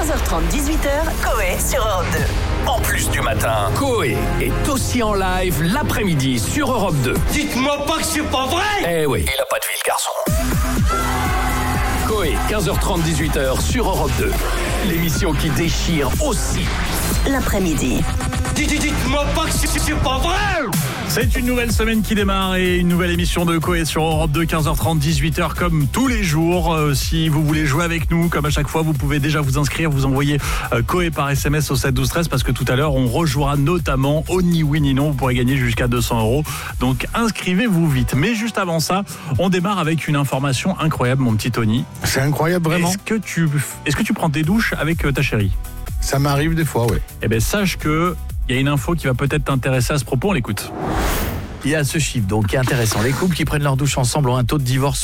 15h30, 18h, Coé sur Europe 2. En plus du matin, Coé est aussi en live l'après-midi sur Europe 2. Dites-moi pas que c'est pas vrai! Eh oui, il a pas de vie, le garçon. Coé, 15h30, 18h sur Europe 2. L'émission qui déchire aussi l'après-midi. Dites-moi pas que c'est pas vrai! C'est une nouvelle semaine qui démarre et une nouvelle émission de Coé sur Europe 2, 15h30, 18h comme tous les jours. Si vous voulez jouer avec nous, comme à chaque fois, vous pouvez déjà vous inscrire, vous envoyer Coé par SMS au 7 12 13 parce que tout à l'heure, on rejouera notamment au Ni Oui Ni Non. Vous pourrez gagner jusqu'à 200 €. Donc inscrivez-vous vite. Mais juste avant ça, on démarre avec une information incroyable, mon petit Tony. C'est incroyable, vraiment. Est-ce que tu prends tes douches avec ta chérie? Ça m'arrive des fois, oui. Eh bien, sache que il y a une info qui va peut-être t'intéresser à ce propos, on l'écoute. Il y a ce chiffre donc qui est intéressant. Les couples qui prennent leur douche ensemble ont un taux de divorce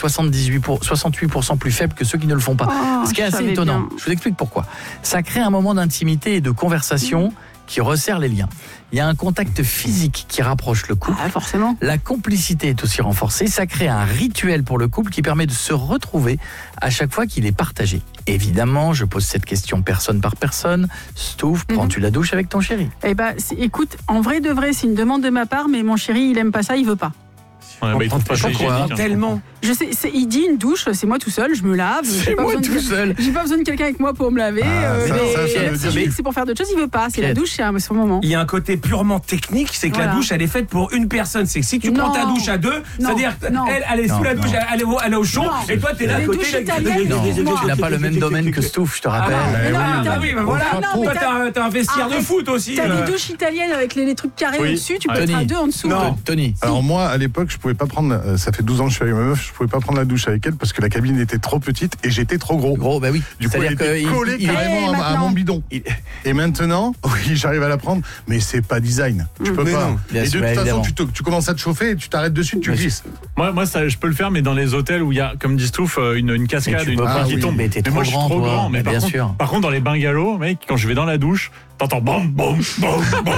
68% plus faible que ceux qui ne le font pas. Ce qui est assez étonnant. Bien. Je vous explique pourquoi. Ça crée un moment d'intimité et de conversation qui resserre les liens. Il y a un contact physique qui rapproche le couple. Ah, forcément. La complicité est aussi renforcée. Ça crée un rituel pour le couple qui permet de se retrouver à chaque fois qu'il est partagé. Évidemment, je pose cette question personne par personne. Stouff, prends-tu la douche avec ton chéri? Eh ben, écoute, en vrai de vrai, c'est une demande de ma part, mais mon chéri, il aime pas ça, il veut pas. Ouais, bah, il trouve pas ça hygiénique, tellement. Je sais, il dit une douche, c'est moi tout seul, je me lave. C'est moi tout seul. J'ai pas besoin de quelqu'un avec moi pour me laver. C'est pour faire d'autres choses, il veut pas. C'est la douche, c'est son moment. Il y a un côté purement technique, c'est que la douche, elle est faite pour une personne. C'est que si tu prends ta douche à deux, c'est-à-dire elle est sous la douche, elle est au chaud, et toi t'es là à côté. Tu n'as pas le même domaine que Stouff, je te rappelle. Ah oui, voilà. Toi t'as un vestiaire de foot aussi. T'as des douches italiennes avec les trucs carrés au-dessus, tu peux être à deux en dessous. Non, Tony. Alors moi, à l'époque, je pouvais pas prendre. Ça fait 12 ans que je suis avec ma meuf. Je pouvais pas prendre la douche avec elle parce que la cabine était trop petite et j'étais trop gros. Gros, bah oui. Du coup, elle était collée carrément à mon bidon. Et maintenant, oui, j'arrive à la prendre, mais c'est pas design. Tu peux pas. Et de toute façon, tu commences à te chauffer et tu t'arrêtes dessus, tu glisses. Moi, ça, je peux le faire, mais dans les hôtels où il y a, comme dit Stouff, une cascade, une pointe qui tombe. Mais t'es trop moi, je suis trop grand. Mais bien sûr. Par contre, dans les bungalows, mec, quand je vais dans la douche, t'entends bam, bam, bam, bam.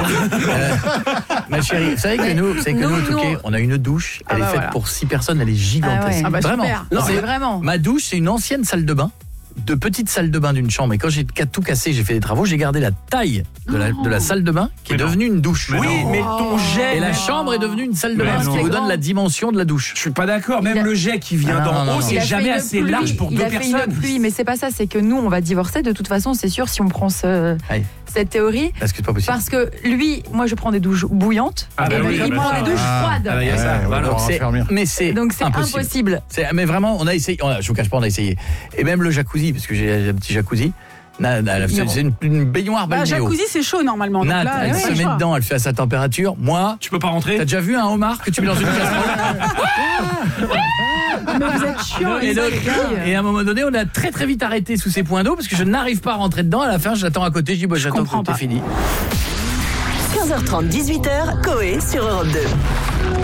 Ma chérie, vous savez que nous, en tout cas, on a une douche. Elle est faite pour 6 personnes. Elle est gigantesque. Vraiment. Non, c'est vraiment. Ma douche, c'est une ancienne salle de bain. De petites salles de bain d'une chambre. Et quand j'ai tout cassé, j'ai fait des travaux, j'ai gardé la taille de la salle de bain qui est devenue une douche. Oui, mais ton jet. Et la chambre est devenue une salle de bain, ce qui vous donne la dimension de la douche. Je suis pas d'accord. Même le jet qui vient d'en haut, c'est jamais assez large pour 2 personnes. Il a fait une pluie, mais c'est pas ça. C'est que nous, on va divorcer. De toute façon, c'est sûr si on prend cette théorie. Parce que c'est pas possible. Parce que lui, moi, je prends des douches bouillantes. Et lui, il prend des douches froides. Mais c'est donc c'est impossible. Mais vraiment, on a essayé. Je vous cache pas, on a essayé. Et même le jacuzzi, parce que j'ai un petit jacuzzi. C'est une baignoire balnéo. Jacuzzi, c'est chaud normalement. Nad, elle se met dedans, elle fait à sa température. Moi, tu peux pas rentrer. T'as déjà vu un homard que tu mets dans une casserole? Mais vous êtes chiant. Et à un moment donné, on a très très vite arrêté sous ces points d'eau parce que je n'arrive pas à rentrer dedans. À la fin, j'attends à côté. Je dis j'attends que c'est fini. 15h30, 18h, Coé sur Europe 2.